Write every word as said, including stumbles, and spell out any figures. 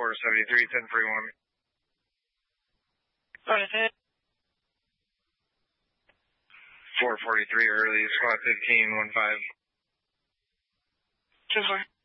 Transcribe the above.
four seventy-three, ten forty-one. Alright, four forty-three early, squad fifteen, one five. two four.